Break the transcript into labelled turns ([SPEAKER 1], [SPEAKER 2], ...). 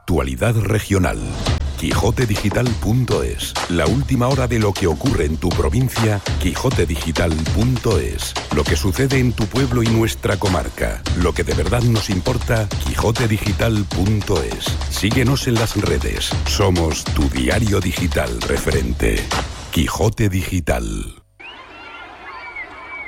[SPEAKER 1] Actualidad regional. QuixoteDigital.es. La última hora de lo que ocurre en tu provincia. QuixoteDigital.es. Lo que sucede en tu pueblo y nuestra comarca. Lo que de verdad nos importa. QuixoteDigital.es. Síguenos en las redes. Somos tu diario digital referente. Quijote Digital.